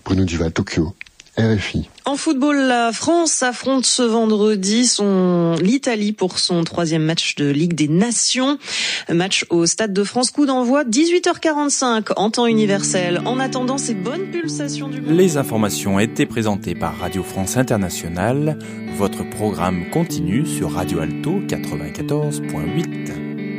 Bruno Duval, Tokyo, RFI. En football, la France affronte ce vendredi l'Italie pour son 3e match de Ligue des Nations. Match au Stade de France, coup d'envoi 18h45 en temps universel. En attendant ces bonnes pulsations du monde. Les informations étaient présentées par Radio France Internationale. Votre programme continue sur Radio Alto 94.8.